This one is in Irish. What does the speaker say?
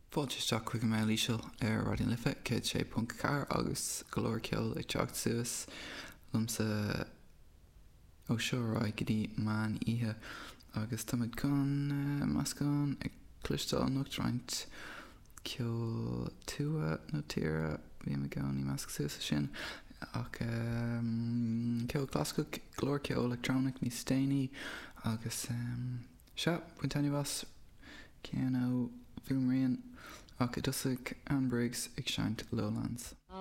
Fáilte chuig mé lísisiil ar radio'n lifa céad sé punt car agus go leor ceol ag teacht suas lumsa ó seoráid go dtí man ihe agus táid gan mascán ag clistal nuachtraint ceol tua nó tíre bhí me gáin í masc suas sin ach ceol glasgow glór ceol electronic ní staine agus se buinteanna bhas céan ó bhúmraíonn ach dusig Ann Briggs ag seint Lowlands.